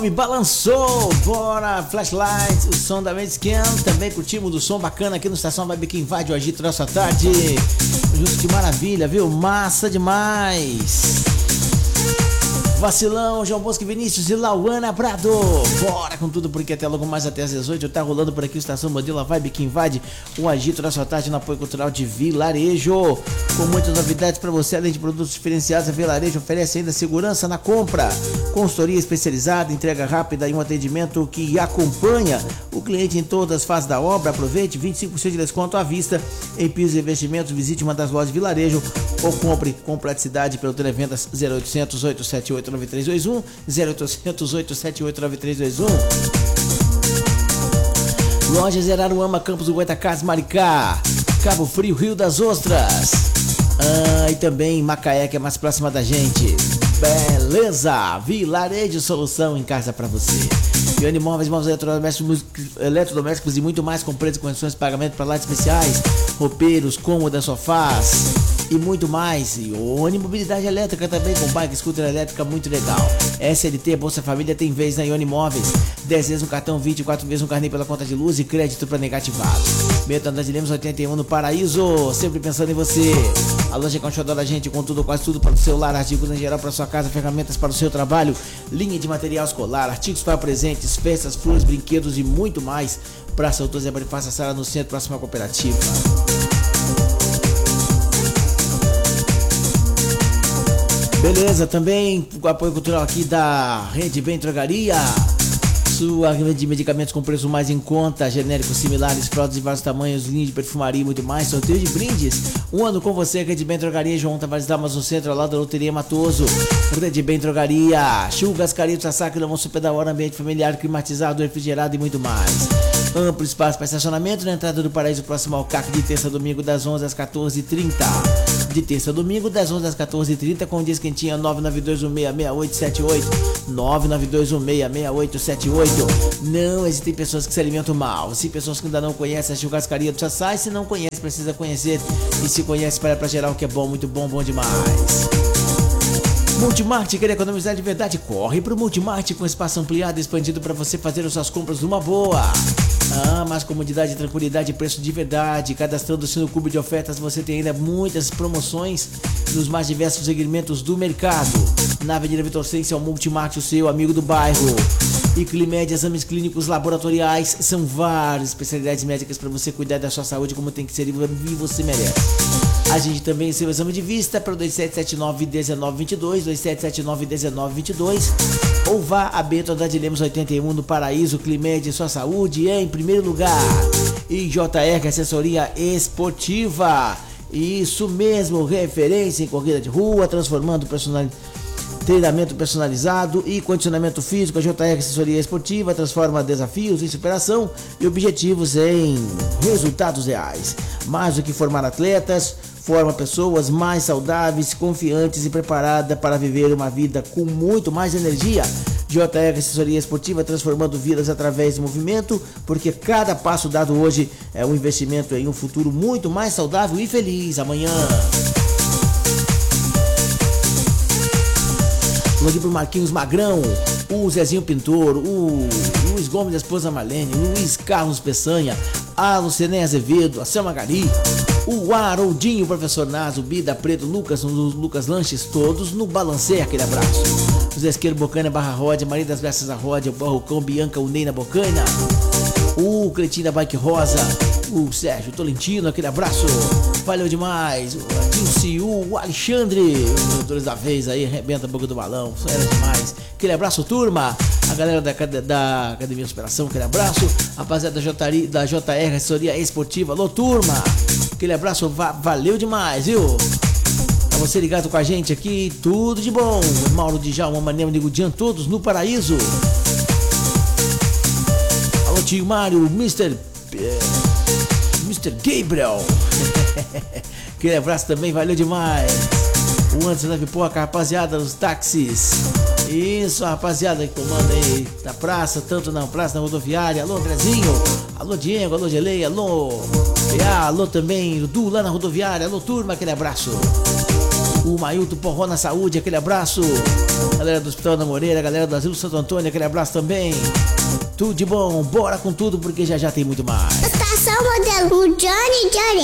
nome balançou. Bora, Flashlights, o som da mente esquenta. Também curtimos do som bacana aqui no Estação Vibe que invade o agito nossa tarde. Justo, que maravilha, viu? Massa demais. Vacilão, João Bosco Vinícius e Lauana Prado. Bora com tudo, porque até logo mais até às 18 tá rolando por aqui o Estação Modelo Vibe que invade o agito da sua tarde no apoio cultural de Vilarejo. Com muitas novidades para você, além de produtos diferenciados, a Vilarejo oferece ainda segurança na compra, consultoria especializada, entrega rápida e um atendimento que acompanha o cliente em todas as fases da obra. Aproveite 25% de desconto à vista em pisos e investimentos. Visite uma das lojas Vilarejo ou compre com praticidade pelo Televendas 0800 878 9321, 0800 878 9321. Lojas Araruama, Campos do Goitacazes, Maricá, Cabo Frio, Rio das Ostras, e também Macaé, que é mais próxima da gente. Beleza! Vilarejo, solução em casa pra você. Ione Móveis, móveis eletrodomésticos e muito mais, com preço e condições de pagamento para lares especiais, roupeiros, cômodas, sofás e muito mais. E Ione Mobilidade Elétrica também, com bike, scooter elétrica, muito legal. SLT, Bolsa Família tem vez na Ione Móveis. 10 vezes no cartão, 24 vezes no carnê pela conta de luz e crédito para negativado. Betânia de Lemos 81 no Paraíso, sempre pensando em você. A loja Conchodó da gente, com tudo, quase tudo para o celular, artigos em geral para sua casa, ferramentas para o seu trabalho, linha de material escolar, artigos para presentes, festas, flores, brinquedos e muito mais. Praça Doutor Zé Bonifácio, Sala no centro, próxima cooperativa. Beleza, também o apoio cultural aqui da Rede Bem Drogaria. Sua rede de medicamentos com preço mais em conta, genéricos similares, fraldas de vários tamanhos, linha de perfumaria e muito mais, sorteio de brindes. Um ano com você, Rede Bem Drogaria, João Tavares da Amazon Centro, ao lado da Loteria Matoso. Rede Bem Drogaria, churras, caritos, açaque, lomão super da hora, ambiente familiar, climatizado, refrigerado e muito mais. Amplo espaço para estacionamento na entrada do Paraíso, próximo ao CAC, de terça a domingo, das 11 às 14h30. De terça a domingo, das 11 às 14h30, com o dia quentinha 992166878. 992166878. Não existem pessoas que se alimentam mal. Se pessoas que ainda não conhecem a churrascaria do Sassai, se não conhece, precisa conhecer. E se conhece, para gerar o que é bom, muito bom, bom demais. Multimart, quer economizar de verdade? Corre pro Multimart, com espaço ampliado e expandido para você fazer as suas compras numa boa. Mais comodidade, tranquilidade e preço de verdade. Cadastrando-se no clube de ofertas, você tem ainda muitas promoções nos mais diversos segmentos do mercado. Na Avenida Vitor Sense, é o Multimart, o seu amigo do bairro. E Climed, exames clínicos laboratoriais, são várias especialidades médicas para você cuidar da sua saúde como tem que ser e você merece. A gente também seu exame de vista para o 2779-1922, 2779-1922, ou vá a Bento Andrade Lemos 81 no Paraíso. Climed, sua saúde é em primeiro lugar. E JR, assessoria esportiva, isso mesmo, referência em corrida de rua, transformando treinamento personalizado e condicionamento físico. A JR Assessoria Esportiva transforma desafios em superação e objetivos em resultados reais. Mais do que formar atletas, forma pessoas mais saudáveis, confiantes e preparadas para viver uma vida com muito mais energia. JR Assessoria Esportiva, transformando vidas através do movimento, porque cada passo dado hoje é um investimento em um futuro muito mais saudável e feliz amanhã. Vamos aqui pro Marquinhos Magrão, o Zezinho Pintor, o Luiz Gomes, a esposa Marlene, o Luiz Carlos Peçanha, a Lucenê Azevedo, a Selma Gari, o Haroldinho, o Professor Nazo, o Bida Preto, Lucas Lanches, todos no Balanceia, aquele abraço. O Zé Esqueiro Bocaina, Barra Ródia, Maria das Graças a Ródia, o Barrocão, Bianca, o Ney na Bocaina, o Cleitinho da Bike Rosa, o Sérgio Tolentino, aquele abraço, valeu demais. O Dilce, o Alexandre, os diretores da vez aí, arrebenta a boca do balão, era demais. Aquele abraço, turma. A galera da Academia Superação, aquele abraço. Rapaziada da JR Assessoria Esportiva, alô, turma. Aquele abraço, valeu demais, viu? Pra você ligado com a gente aqui, tudo de bom. Mauro Djalma, Manel, Nego Dian, todos no Paraíso. Alô, tio Mário, Mr. Gabriel. Aquele abraço também, valeu demais. O Anderson da Pipoca, rapaziada dos táxis. Isso, a rapaziada que comanda aí da praça, tanto na praça, na rodoviária. Alô, Andrezinho. Alô, Diego. Alô, Gelei. Alô, alô também, o Du lá na rodoviária. Alô, turma, aquele abraço. O Mailton Porró na saúde, aquele abraço. Galera do Hospital da Moreira, galera do Asilo Santo Antônio, aquele abraço também. Tudo de bom, bora com tudo porque já já tem muito mais. Estação Modelo Johnny Johnny.